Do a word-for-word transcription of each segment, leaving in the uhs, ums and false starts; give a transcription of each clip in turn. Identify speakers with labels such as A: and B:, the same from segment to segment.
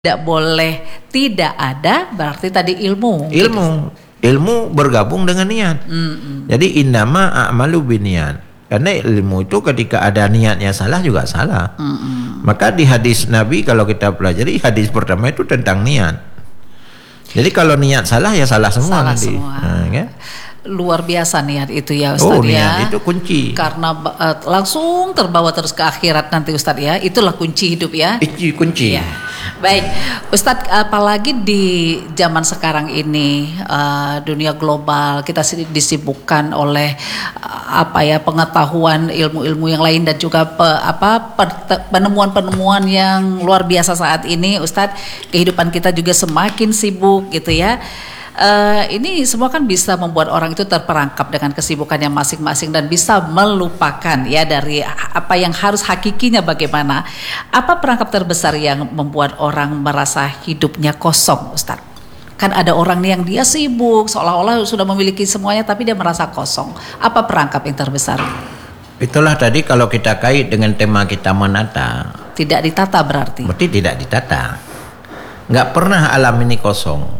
A: tidak boleh tidak ada, berarti tadi ilmu.
B: Ilmu, gitu. Ilmu bergabung dengan niat. Mm-mm. Jadi innama a'malu biniat. Karena ilmu itu ketika ada niatnya salah juga salah. Mm-mm. Maka di hadis Nabi kalau kita pelajari hadis pertama itu tentang niat. Jadi kalau niat salah ya salah semua
A: salah
B: nanti.
A: Semua.
B: Nah, kan?
A: Luar biasa niat itu ya Ustaz.
B: Oh,
A: ya.
B: Niat itu kunci.
A: Karena uh, langsung terbawa terus ke akhirat nanti Ustaz ya. Itulah kunci hidup ya.
B: Itu kunci.
A: Ya. Baik, Ustaz, apalagi di zaman sekarang ini uh, dunia global kita disibukkan oleh uh, apa ya pengetahuan ilmu-ilmu yang lain dan juga pe, apa penemuan-penemuan yang luar biasa saat ini, Ustaz. Kehidupan kita juga semakin sibuk gitu ya. Uh, ini semua kan bisa membuat orang itu terperangkap dengan kesibukannya masing-masing dan bisa melupakan ya dari apa yang harus hakikinya bagaimana. Apa perangkap terbesar yang membuat orang merasa hidupnya kosong, Ustaz? Kan ada orang nih yang dia sibuk seolah-olah sudah memiliki semuanya tapi dia merasa kosong. Apa perangkap yang terbesar?
B: Itulah tadi kalau kita kait dengan tema kita menata.
A: Tidak ditata berarti?
B: Berarti tidak ditata. Nggak pernah alam ini kosong.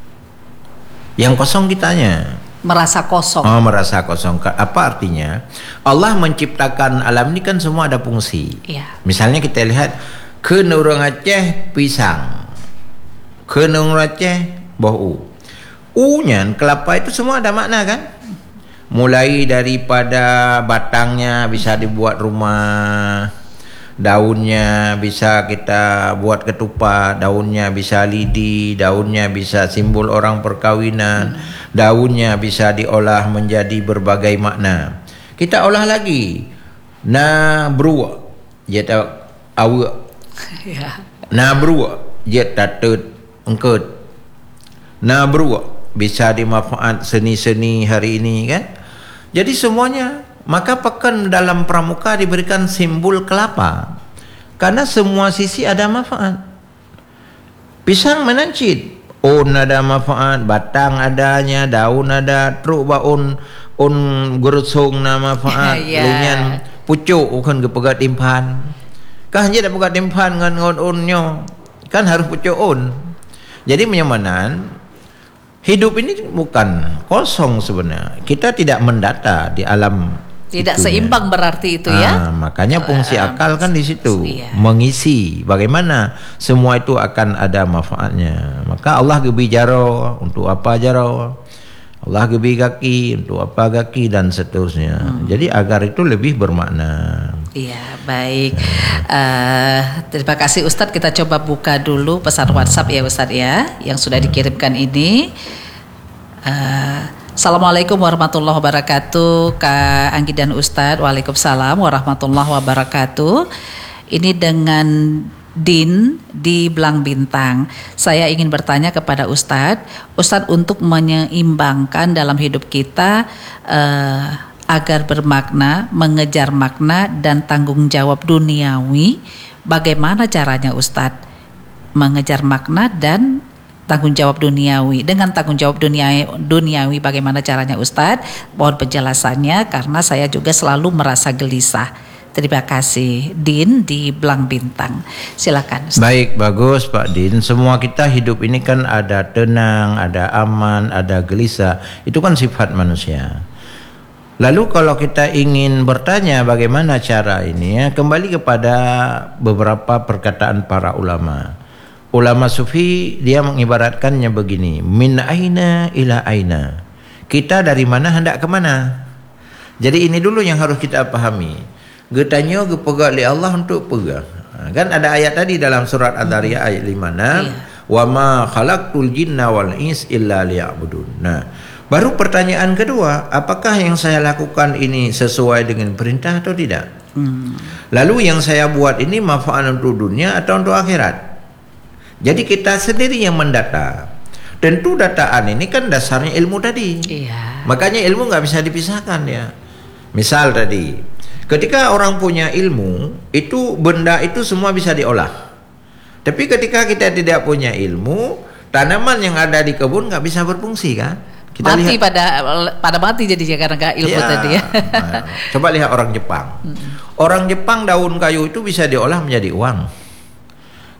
B: Yang kosong kitanya.
A: Merasa kosong.
B: Oh, merasa kosong. Apa artinya? Allah menciptakan alam ini kan semua ada fungsi.
A: Iya.
B: Misalnya kita lihat ke Nurung Aceh pisang, ke Nurung Aceh bohu. U-nya kelapa itu semua ada makna kan? Mulai daripada batangnya bisa dibuat rumah, daunnya bisa kita buat ketupat, daunnya bisa lidi, daunnya bisa simbol orang perkawinan, hmm. daunnya bisa diolah menjadi berbagai makna. Kita olah lagi, na berua, jeta awa, na berua, jeta tet engket, na berua bisa dimanfaat seni-seni hari ini kan? Jadi semuanya. Maka pekan dalam pramuka diberikan simbol kelapa karena semua sisi ada manfaat. Pisang menancit, un ada manfaat, batang adanya, daun ada, truk baun un gersung na manfaat, yeah. Lunyan pucuk kan gepegat timpan. Kah hanya dak pegat timpan ngan ngon unnya. Kan harus pucuk un. Jadi menyamanan hidup ini bukan kosong sebenarnya. Kita tidak mendata di alam.
A: Tidak
B: itunya.
A: Seimbang berarti itu ya.
B: Ah, makanya fungsi uh, akal kan di situ,
A: iya.
B: Mengisi bagaimana semua itu akan ada manfaatnya. Maka Allah gebi jaro untuk apa jaro, Allah gebi kaki untuk apa kaki dan seterusnya. Hmm. Jadi agar itu lebih bermakna.
A: Iya baik. Uh, terima kasih Ustadz. Kita coba buka dulu pesan WhatsApp ya Ustadz ya yang sudah dikirimkan ini. Uh, Assalamualaikum warahmatullahi wabarakatuh Kak Anggi dan Ustadz. Waalaikumsalam warahmatullahi wabarakatuh. Ini dengan Din di Belang Bintang. Saya ingin bertanya kepada Ustadz Ustadz untuk menyeimbangkan dalam hidup kita uh, agar bermakna, mengejar makna dan tanggung jawab duniawi. Bagaimana caranya Ustadz mengejar makna dan tanggung jawab duniawi? Dengan tanggung jawab duniawi, duniawi bagaimana caranya Ustadz? Mohon penjelasannya karena saya juga selalu merasa gelisah. Terima kasih. Din di Belang Bintang. Silakan Ustadz.
B: Baik, bagus Pak Din. Semua kita hidup ini kan ada tenang, ada aman, ada gelisah. Itu kan sifat manusia. Lalu kalau kita ingin bertanya bagaimana cara ini ya, kembali kepada beberapa perkataan para ulama. Ulama sufi dia mengibaratkannya begini, min aina ila aina. Kita dari mana hendak ke mana? Jadi ini dulu yang harus kita pahami. Getanya gepegak li Allah untuk pegang. Kan ada ayat tadi dalam surat Ad-Dariyah ayat lima puluh enam, wa ma khalaqtul jinna wal ins illa liya'budun. Nah, baru pertanyaan kedua, apakah yang saya lakukan ini sesuai dengan perintah atau tidak? Hmm. Lalu yang saya buat ini manfaat untuk dunia atau untuk akhirat? Jadi kita sendiri yang mendata. Tentu dataan ini kan dasarnya ilmu tadi. Iya. Makanya ilmu nggak bisa dipisahkan ya. Misal tadi, ketika orang punya ilmu, itu benda itu semua bisa diolah. Tapi ketika kita tidak punya ilmu, tanaman yang ada di kebun nggak bisa berfungsi kan? Kita
A: mati
B: lihat,
A: pada pada mati jadi karena nggak ilmu ya, tadi ya.
B: Nah, coba lihat orang Jepang. Hmm. Orang Jepang daun kayu itu bisa diolah menjadi uang.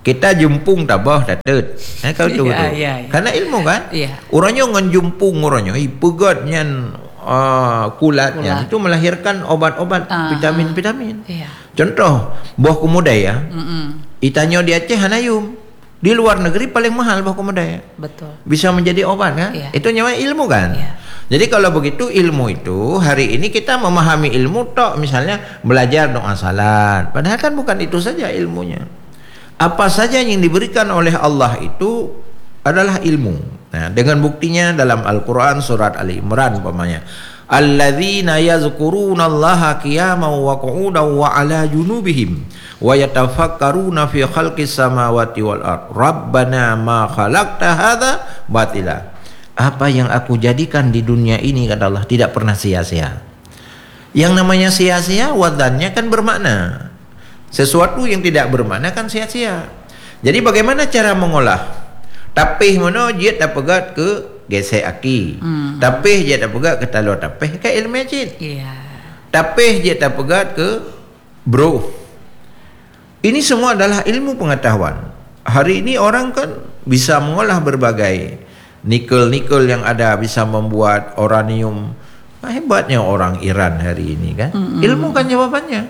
B: Kita jumpung tabah datet. Eh kau tu
A: Ya,
B: tu.
A: ya, ya.
B: Karena ilmu kan?
A: Ya.
B: Orangnya ngan jumpung orangnya, i pegatnya uh, kulatnya
A: Kulat.
B: itu melahirkan obat-obat,
A: Ah,
B: vitamin-vitamin.
A: Iya.
B: Contoh, buah kumudaya.
A: Mm-mm.
B: Itanyo di Aceh hanayum. Di luar negeri paling mahal buah kumudaya.
A: Betul.
B: Bisa menjadi obat kan?
A: Iya.
B: Itu nyawa ilmu kan?
A: Iya.
B: Jadi kalau begitu ilmu itu hari ini kita memahami ilmu tok, misalnya belajar doa salat. Padahal kan bukan itu saja ilmunya. Apa saja yang diberikan oleh Allah itu adalah ilmu. Nah, dengan buktinya dalam Al-Qur'an surat Ali Imran umpamanya, alladzina yazkurunallaha qiyaman wa qu'udan wa 'ala junubihim wa yatafakkaruna fi khalqis samawati wal ard rabbana ma khalaqta hadza batila. Apa yang aku jadikan di dunia ini, kata Allah, tidak pernah sia-sia. Yang namanya sia-sia wadannya kan bermakna. Sesuatu yang tidak bermakna kan sia-sia. Jadi bagaimana cara mengolah? Tapih mana dia tak pegat ke gesek aki. Hmm. Tapih dia tak pegat ke talur tapih ke ilmu cit.
A: Iya.
B: Tapih dia tak pegat ke bro. Ini semua adalah ilmu pengetahuan. Hari ini orang kan bisa mengolah berbagai nikel-nikel yang ada, bisa membuat uranium. Hebatnya orang Iran hari ini kan. Mm-hmm. Ilmu kan jawabannya.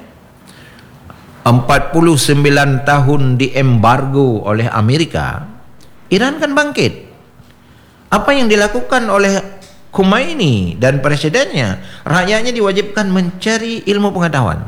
B: empat puluh sembilan tahun diembargo oleh Amerika, Iran kan bangkit. Apa yang dilakukan oleh Khomeini dan presidennya? Rakyatnya diwajibkan mencari ilmu pengetahuan.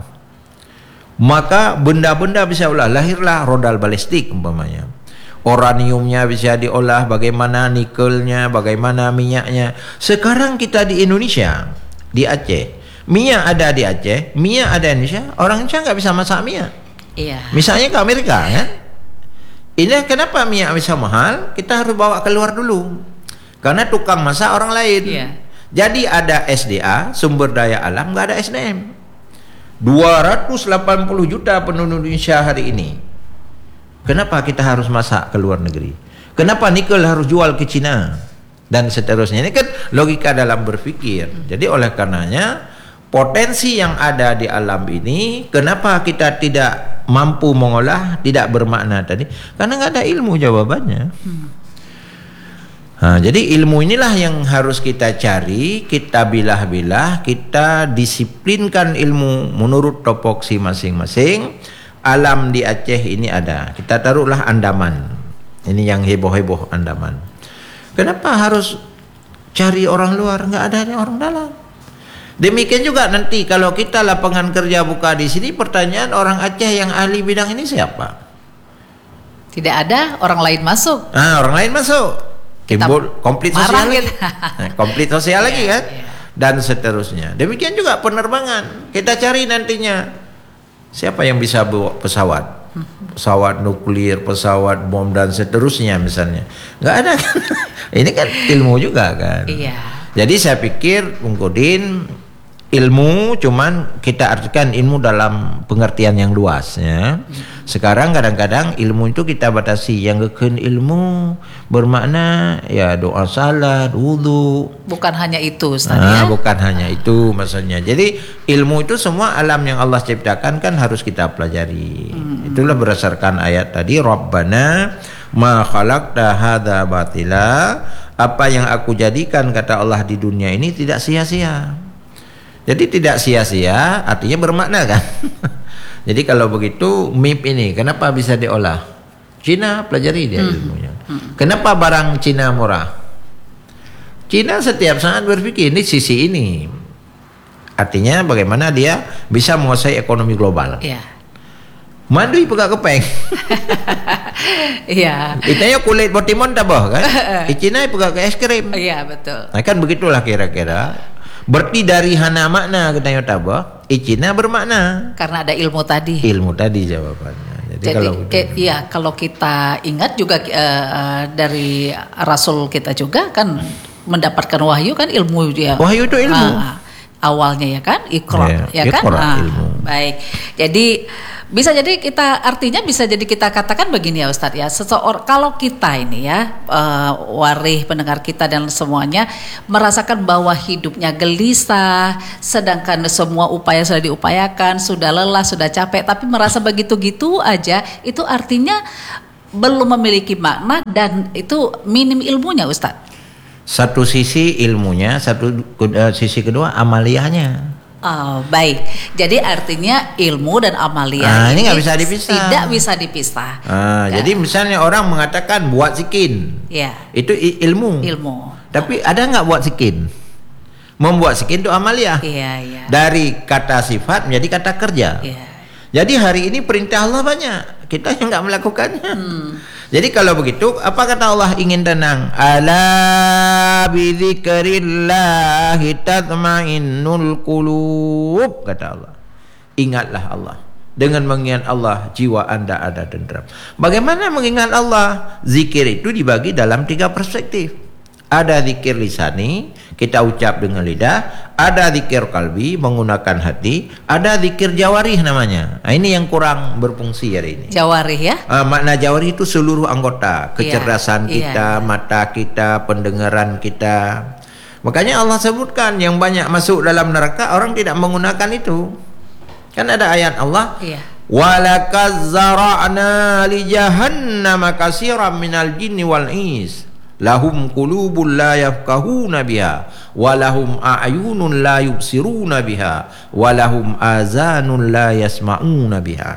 B: Maka benda-benda bisa olah. Lahirlah rodal balistik umpamanya. Uraniumnya bisa diolah, bagaimana nikelnya, bagaimana minyaknya. Sekarang kita di Indonesia, di Aceh, minyak ada di Aceh, minyak ada di Indonesia, orang Indonesia nggak bisa masak minyak.
A: Iya.
B: Misalnya ke Amerika kan, ini kenapa minyak bisa mahal? Kita harus bawa keluar dulu, karena tukang masak orang lain.
A: Iya.
B: Jadi ada S D A, sumber daya alam, nggak ada S D M. dua ratus delapan puluh juta penduduk Indonesia hari ini. Kenapa kita harus masak ke luar negeri? Kenapa nikel harus jual ke Cina? Dan seterusnya. Ini kan logika dalam berpikir. Jadi oleh karenanya potensi yang ada di alam ini, kenapa kita tidak mampu mengolah, tidak bermakna tadi? Karena nggak ada ilmu jawabannya. Hmm. Nah, jadi ilmu inilah yang harus kita cari, kita bilah-bilah, kita disiplinkan ilmu menurut topoksi masing-masing. Alam di Aceh ini ada. Kita taruhlah Andaman. Ini yang heboh-heboh Andaman. Kenapa harus cari orang luar? Nggak ada orang dalam. Demikian juga nanti kalau kita lapangan kerja buka di sini, pertanyaan orang Aceh yang ahli bidang ini siapa?
A: Tidak ada, orang lain masuk.
B: Ah, orang lain masuk. Timbul konflik sosial lagi. Konflik sosial lagi kan?
A: Yeah.
B: Dan seterusnya. Demikian juga penerbangan. Kita cari nantinya siapa yang bisa bawa pesawat? Pesawat nuklir, pesawat bom dan seterusnya misalnya. Nggak ada kan? Ini kan ilmu juga kan.
A: Iya.
B: Jadi saya pikir Bung Kodin, ilmu cuman kita artikan ilmu dalam pengertian yang luas ya. Sekarang kadang-kadang ilmu itu kita batasi. Yang keken ilmu bermakna ya doa salat, wudu.
A: Bukan hanya itu Ustaz
B: Nah,
A: ya.
B: bukan hanya itu maksudnya. Jadi ilmu itu semua alam yang Allah ciptakan kan harus kita pelajari. Hmm. Itulah berdasarkan ayat tadi, Rabbana ma khalaqta hadza batila. Apa yang aku jadikan, kata Allah, di dunia ini tidak sia-sia. Jadi tidak sia-sia artinya bermakna kan. Jadi kalau begitu M I P ini kenapa bisa diolah? Cina pelajari dia hmm. ilmunya. Hmm. Kenapa barang Cina murah? Cina setiap saat berpikir ini sisi ini. Artinya bagaimana dia bisa menguasai ekonomi global.
A: Iya.
B: Mandui pegak kepeng.
A: Iya.
B: Itanya kulit botimon tabah kan? Di Cina pegak ke es krim.
A: Iya, betul.
B: Nah kan begitulah kira-kira. Berarti dari hana makna katanya tabah, Cina bermakna.
A: Karena ada ilmu tadi.
B: Ilmu tadi jawabannya. Jadi,
A: Jadi
B: kalau
A: ke, ya kalau kita ingat juga uh, dari Rasul kita juga kan mendapatkan wahyu kan ilmu dia.
B: Wahyu itu ilmu.
A: Uh, awalnya ya kan Iqra
B: ya,
A: ya kan.
B: Iqra,
A: Ah,
B: ilmu.
A: Baik. Jadi bisa jadi kita artinya bisa jadi kita katakan begini ya Ustadz ya, seseorang kalau kita ini ya uh, warih pendengar kita dan semuanya merasakan bahwa hidupnya gelisah, sedangkan semua upaya sudah diupayakan, sudah lelah, sudah capek, tapi merasa begitu-gitu aja, itu artinya belum memiliki makna dan itu minim ilmunya, Ustadz.
B: Satu sisi ilmunya, satu uh, sisi kedua amaliyahnya.
A: Oh, baik. Jadi artinya ilmu dan amalia
B: ah, ini nggak bisa dipisah.
A: Tidak bisa dipisah.
B: Ah,
A: kan?
B: Jadi misalnya orang mengatakan buat sikin,
A: ya.
B: Itu ilmu.
A: Ilmu.
B: Tapi ada nggak buat sikin? Membuat sikin itu amalia.
A: Iya, iya.
B: Dari kata sifat menjadi kata kerja. Iya. Jadi hari ini perintah Allah banyak, kita yang nggak melakukannya. Hmm. Jadi kalau begitu, apa kata Allah ingin tenang? Ala bidzikrillahi tatmainnul qulub, kata Allah. Ingatlah Allah. Dengan mengingat Allah, jiwa Anda ada tentram. Bagaimana mengingat Allah? Zikir itu dibagi dalam tiga perspektif. Ada zikir lisani, kita ucap dengan lidah. Ada zikir kalbi, menggunakan hati. Ada zikir jawarih namanya. Nah, ini yang kurang berfungsi hari ini.
A: Jawarih ya?
B: Uh, makna jawarih itu seluruh anggota. Kecerdasan
A: yeah,
B: kita, yeah. mata kita, pendengaran kita. Makanya Allah sebutkan yang banyak masuk dalam neraka, orang tidak menggunakan itu. Kan ada ayat Allah. Yeah. Walakaz zara'na li jahannama katsiran minal jinni wal ins. Lahum qulubun la yafqahuna biha wa lahum a'yunun la yubsiruna biha wa lahum azanun la yasma'una biha.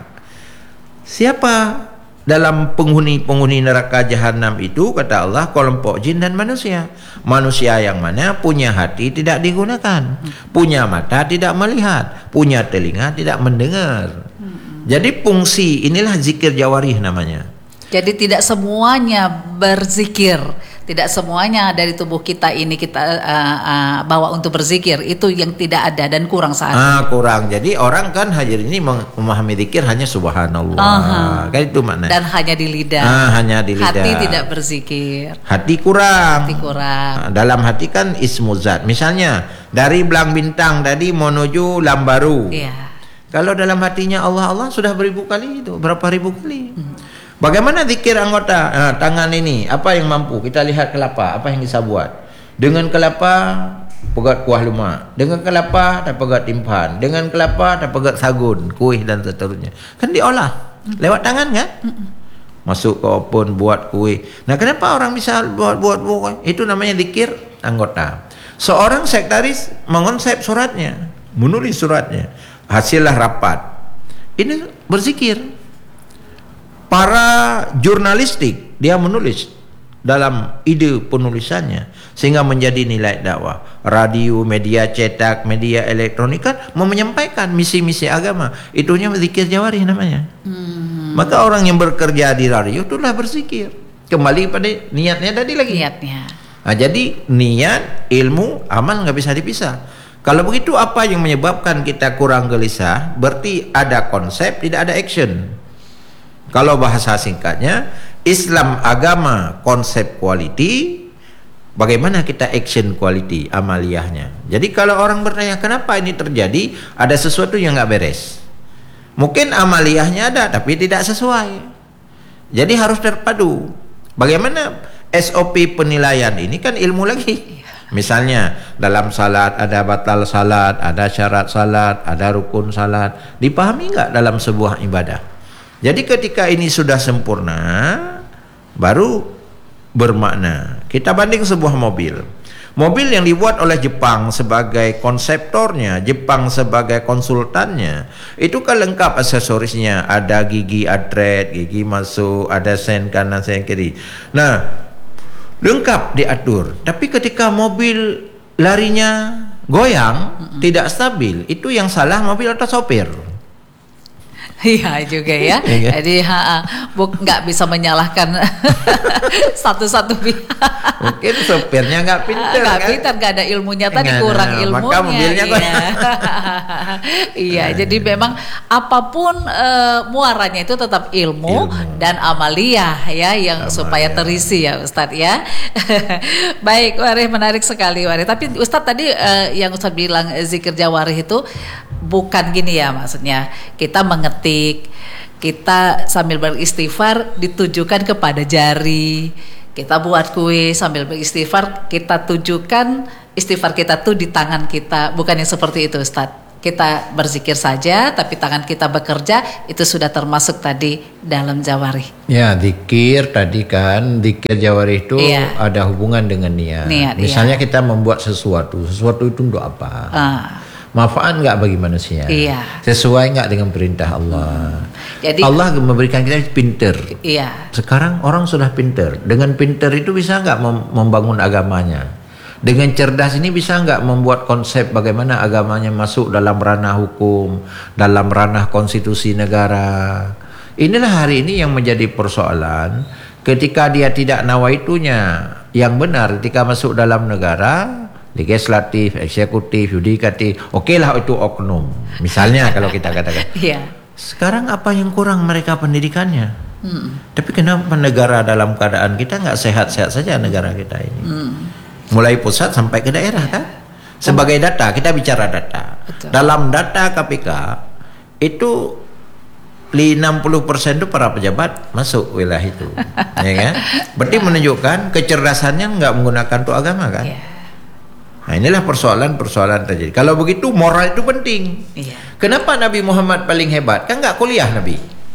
B: Siapa dalam penghuni-penghuni neraka jahanam itu, kata Allah, kelompok jin dan manusia. Manusia yang mana punya hati tidak digunakan, punya mata tidak melihat, punya telinga tidak mendengar. Jadi fungsi inilah zikir jawarih namanya.
A: Jadi tidak semuanya berzikir, tidak semuanya dari tubuh kita ini kita uh, uh, bawa untuk berzikir, itu yang tidak ada dan kurang saat ini.
B: Ah, kurang. Jadi orang kan hadir ini memahami zikir hanya subhanallah. Uh-huh. Kan itu maknanya.
A: Dan hanya di lidah.
B: Ah, hanya di lidah.
A: Hati tidak berzikir.
B: Hati kurang.
A: Hati kurang.
B: Nah, dalam hati kan ismu zat. Misalnya dari Belang Bintang tadi menuju Lambaru.
A: Iya.
B: Kalau dalam hatinya Allah Allah sudah beribu kali itu, berapa ribu kali. Hmm. Bagaimana zikir anggota? Nah, tangan ini apa yang mampu? Kita lihat kelapa, apa yang bisa buat? Dengan kelapa pegat kuah lumak, dengan kelapa tak pegat timpan, dengan kelapa tak pegat sagun, kuih dan seterusnya. Kan diolah lewat tangan kan? Masuk ke oven buat kuih. Nah, kenapa orang bisa buat-buat buat? Itu namanya zikir anggota. Seorang sektaris mengonsep suratnya, menulis suratnya, hasillah rapat. Ini berzikir. Para jurnalistik, dia menulis dalam ide penulisannya sehingga menjadi nilai dakwah. Radio, media cetak, media elektronik kan menyampaikan misi-misi agama. Itunya zikir jawarih namanya. Hmm. Maka orang yang bekerja di radio itulah berzikir. Kembali pada niatnya tadi lagi.
A: Niatnya.
B: Nah, jadi niat, ilmu, amal nggak bisa dipisah. Kalau begitu apa yang menyebabkan kita kurang gelisah? Berarti ada konsep, tidak ada action. Kalau bahasa singkatnya, Islam agama konsep quality, bagaimana kita action quality amaliyahnya. Jadi kalau orang bertanya kenapa ini terjadi, ada sesuatu yang nggak beres. Mungkin amaliyahnya ada tapi tidak sesuai. Jadi harus terpadu. Bagaimana S O P penilaian ini kan ilmu lagi. Misalnya dalam salat ada batal salat, ada syarat salat, ada rukun salat. Dipahami nggak dalam sebuah ibadah? Jadi ketika ini sudah sempurna, baru bermakna. Kita banding sebuah mobil. Mobil yang dibuat oleh Jepang sebagai konseptornya, Jepang sebagai konsultannya, itu kan lengkap aksesorisnya. Ada gigi adret, gigi masuk, ada sen kanan, sen kiri. Nah, lengkap diatur. Tapi ketika mobil larinya goyang, mm-mm. tidak stabil, itu yang salah mobil atau sopir?
A: Iya juga ya. Jadi ha, bu nggak bisa menyalahkan satu-satu pihak.
B: Mungkin sopirnya nggak pintar,
A: nggak
B: kan?
A: pintar, nggak ada ilmunya tadi,
B: Nggak,
A: kurang
B: nah,
A: ilmunya.
B: Maka mobilnya
A: iya. Iya, jadi memang apapun uh, muaranya itu tetap ilmu, ilmu. dan amaliyah ya yang amaliyah. Supaya terisi ya Ustadz ya. Baik, Warih, menarik sekali Warih. Tapi Ustadz tadi uh, yang Ustadz bilang zikir jawarih itu bukan gini ya, maksudnya kita mengetik, kita sambil beristighfar ditujukan kepada jari, kita buat kue sambil beristighfar kita tujukan istighfar kita tuh di tangan kita, bukan yang seperti itu Ustadz. kita berzikir saja, tapi tangan kita bekerja, itu sudah termasuk tadi dalam jawarih.
B: Ya, zikir tadi kan, zikir jawarih itu iya. ada hubungan dengan niat. niat Misalnya iya. kita membuat sesuatu, sesuatu itu untuk apa? Ah. Manfaat nggak bagi manusia? Iya. Sesuai nggak dengan perintah Allah? Hmm. Jadi Allah memberikan kita pinter. Iya. Sekarang orang sudah pinter. Dengan pinter itu bisa nggak mem- membangun agamanya? Dengan cerdas ini bisa nggak membuat konsep bagaimana agamanya masuk dalam ranah hukum, dalam ranah konstitusi negara. Inilah hari ini yang menjadi persoalan. Ketika dia tidak nawaitunya yang benar ketika masuk dalam negara, legislatif, eksekutif, yudikatif, okelah itu oknum. Misalnya kalau kita katakan. Yeah. Sekarang apa yang kurang mereka pendidikannya? Hmm. Tapi kenapa negara dalam keadaan kita nggak sehat-sehat saja negara kita ini? Hmm. Mulai pusat sampai ke daerah kan. Sebagai data, kita bicara data. Betul. Dalam data K P K itu enam puluh persen itu para pejabat masuk wilayah itu. Ya kan? Berarti menunjukkan kecerdasannya nggak menggunakan untuk agama kan. Yeah. Nah, inilah persoalan-persoalan terjadi. Kalau begitu moral itu penting. Yeah. Kenapa Nabi Muhammad paling hebat? Kan nggak kuliah Nabi.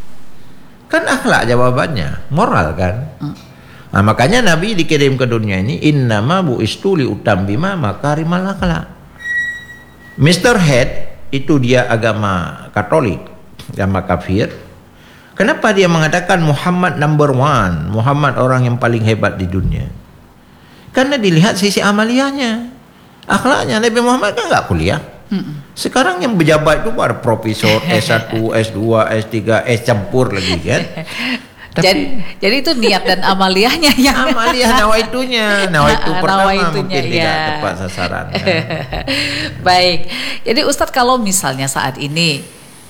B: Kan akhlak jawabannya, moral kan. Mm. Nah, makanya Nabi dikirim ke dunia ini innama bu'istu li utammima makarimal akhlak. mister Head itu dia agama Katolik, agama kafir. Kenapa dia mengatakan Muhammad number one, Muhammad orang yang paling hebat di dunia? Karena dilihat sisi amaliyahnya, akhlaknya. Nabi Muhammad kan nggak kuliah. Sekarang yang pejabat itu para profesor S satu, S dua, S tiga, S campur lagi kan. Tapi, jadi, jadi itu niat dan amaliyahnya yang amaliyah nawaitunya, nawaitu pertama nawaitunya, mungkin ya. Tidak tepat sasaran. Ya.
A: Baik, jadi Ustadz kalau misalnya saat ini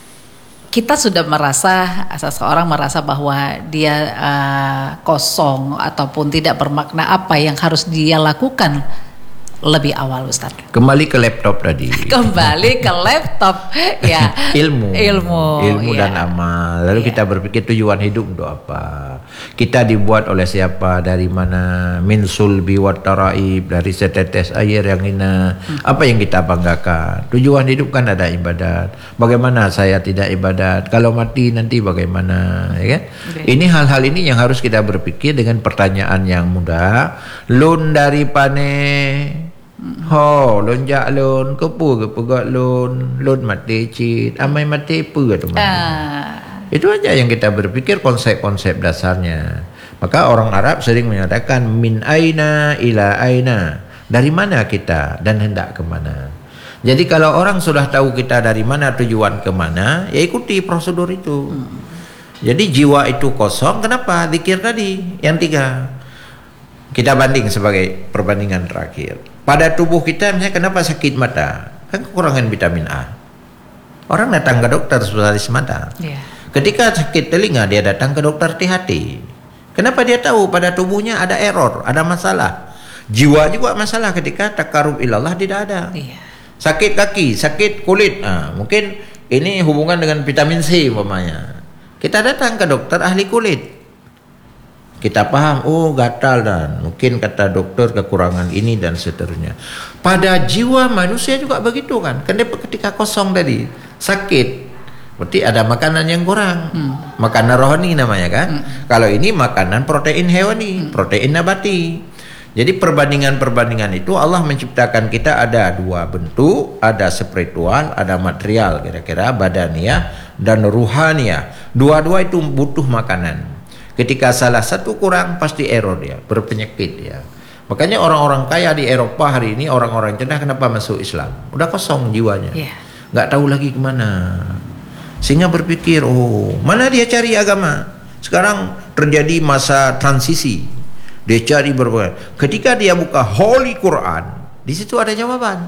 A: kita sudah merasa, seseorang merasa bahwa dia uh, kosong ataupun tidak bermakna, apa yang harus dia lakukan lebih awal Ustadz? Kembali ke laptop tadi. Kembali ke laptop, ya. Ilmu, ilmu, ilmu ya. Dan amal. Lalu ya. Kita berpikir tujuan hidup untuk apa? Kita dibuat oleh siapa? Dari mana? Min sulbi wat taraib, dari setetes air yang hina. Hmm. Apa yang kita banggakan? Tujuan hidup kan ada ibadat. Bagaimana saya tidak ibadat? Kalau mati nanti bagaimana? Ya kan? Okay. Ini hal-hal ini yang harus kita berpikir dengan pertanyaan yang mudah. Lun dari pane. Ho, lon jak lon, kepu ke pegat lon, lon mati cit, amai mati apa tu ah. Itu aja yang kita berpikir konsep-konsep dasarnya. Maka orang Arab sering menyatakan min aina ila aina, dari mana kita dan hendak ke mana. Jadi kalau orang sudah tahu kita dari mana tujuan ke mana, ya ikuti prosedur itu. Hmm. Jadi jiwa itu kosong, kenapa? Zikir tadi yang tiga. Kita banding sebagai perbandingan terakhir. Pada tubuh kita misalnya kenapa sakit mata? Kan kekurangan vitamin A. Orang datang ke dokter spesialis mata. Yeah. Ketika sakit telinga dia datang ke dokter T H T. Kenapa dia tahu pada tubuhnya ada error, ada masalah. Jiwa juga masalah ketika takarub ilallah tidak ada. Yeah. Sakit kaki, sakit kulit. Nah, mungkin ini hubungan dengan vitamin C umpamanya. Kita datang ke dokter ahli kulit. Kita paham, oh gatal dan mungkin kata dokter kekurangan ini dan seterusnya. Pada jiwa manusia juga begitu kan. Ketika kosong tadi, sakit, berarti ada makanan yang kurang. Hmm. Makanan rohani namanya kan. Hmm. Kalau ini makanan protein hewani, hmm. protein nabati. Jadi perbandingan-perbandingan itu Allah menciptakan kita ada dua bentuk, ada spiritual, ada material, kira-kira badaniah dan ruhaniyah. Dua-dua itu butuh makanan. Ketika salah satu kurang pasti error dia, berpenyakit ya. Makanya orang-orang kaya di Eropa hari ini, orang-orang cerdas kenapa masuk Islam? Udah kosong jiwanya, yeah. Nggak tahu lagi kemana. Sehingga berpikir, oh mana dia cari agama? Sekarang terjadi masa transisi. Dia cari berbagai. Ketika dia buka Holy Quran, di situ ada jawaban.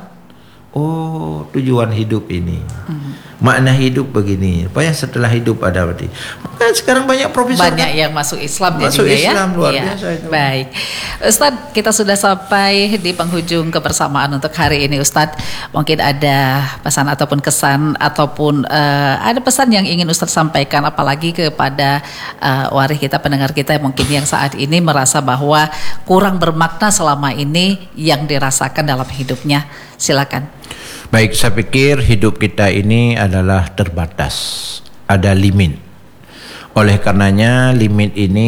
A: Oh tujuan hidup ini. Hmm. Makna hidup begini. Apa yang setelah hidup ada berarti. Maka sekarang banyak profesor banyak kan? Yang masuk Islam masuk jadi Islam ya? Luar ya. Biasa itu. Baik, Ustadz, kita sudah sampai di penghujung kebersamaan untuk hari ini. Ustadz, mungkin ada pesan ataupun kesan ataupun uh, ada pesan yang ingin Ustadz sampaikan, apalagi kepada uh, waris kita, pendengar kita mungkin yang saat ini merasa bahwa kurang bermakna selama ini yang dirasakan dalam hidupnya. Silakan.
B: Baik, saya pikir hidup kita ini adalah terbatas, ada limit. Oleh karenanya limit ini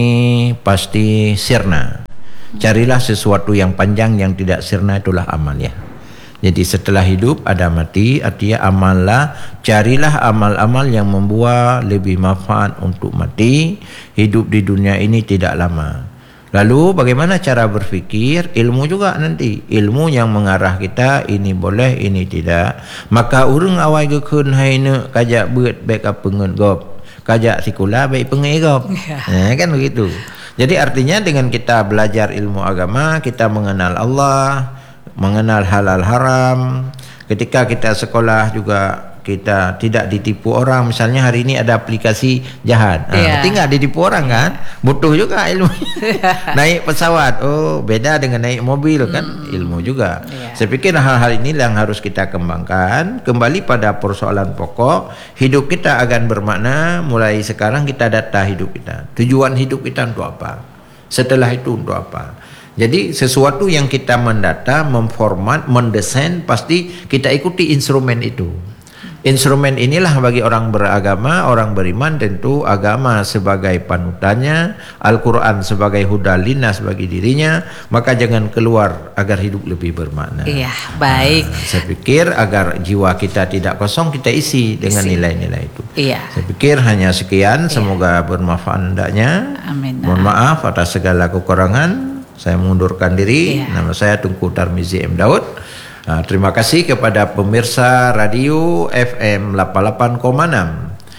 B: pasti sirna. Carilah sesuatu yang panjang, yang tidak sirna itulah amal ya. Jadi setelah hidup ada mati, artinya amallah, carilah amal-amal yang membuat lebih manfaat untuk mati. Hidup di dunia ini tidak lama. Lalu bagaimana cara berfikir? Ilmu juga nanti. Ilmu yang mengarah kita, ini boleh, ini tidak. Maka urang awai gekun haina kajak beut baik apa ngegop. Kajak sikula baik pengegop. Nah, kan begitu. Jadi artinya dengan kita belajar ilmu agama, kita mengenal Allah, mengenal halal haram. Ketika kita sekolah juga kita tidak ditipu orang. Misalnya hari ini ada aplikasi jahat, yeah. Nanti nggak ditipu orang kan? Butuh juga ilmu. Naik pesawat, oh beda dengan naik mobil kan? Mm. Ilmu juga. Yeah. Saya pikir hal-hal ini yang harus kita kembangkan. Kembali pada persoalan pokok, hidup kita akan bermakna. Mulai sekarang kita data hidup kita. Tujuan hidup kita untuk apa? Setelah itu untuk apa? Jadi sesuatu yang kita mendata, memformat, mendesain, pasti kita ikuti instrumen itu. Instrumen inilah bagi orang beragama, orang beriman tentu agama sebagai panutannya, Al-Quran sebagai huda linnas bagi dirinya, maka jangan keluar agar hidup lebih bermakna.
A: Iya, baik.
B: Nah, saya pikir agar jiwa kita tidak kosong, kita isi dengan nilai-nilai itu.
A: Iya.
B: Saya pikir hanya sekian, semoga iya. bermanfaat hendaknya.
A: Amin.
B: Mohon maaf atas segala kekurangan. Saya mengundurkan diri. Iya. Nama saya Tunku Tarmizi M. Daud. Nah, terima kasih kepada pemirsa radio F M delapan puluh delapan koma enam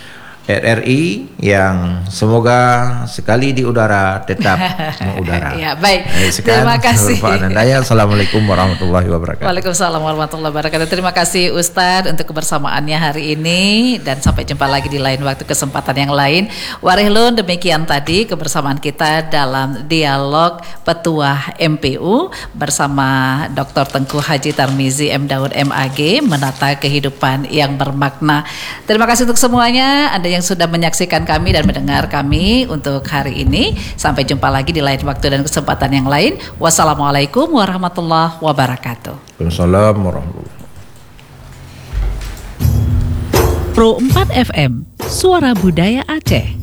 B: R R I yang semoga sekali di udara tetap mengudara.
A: Ya, baik.
B: Sekian,
A: terima kasih.
B: Assalamualaikum warahmatullahi wabarakatuh.
A: Waalaikumsalam warahmatullahi wabarakatuh. Terima kasih Ustadz untuk kebersamaannya hari ini dan sampai jumpa lagi di lain waktu, kesempatan yang lain. Warihlun, demikian tadi kebersamaan kita dalam dialog Petuah M P U bersama Doktor Tengku Haji Tarmizi M. Daud M A G, menata kehidupan yang bermakna. Terima kasih untuk semuanya. Anda yang yang sudah menyaksikan kami dan mendengar kami untuk hari ini. Sampai jumpa lagi di lain waktu dan kesempatan yang lain. Wassalamualaikum warahmatullahi wabarakatuh.
B: Waalaikumsalam warahmatullahi wabarakatuh.
C: Pro empat F M, Suara Budaya Aceh.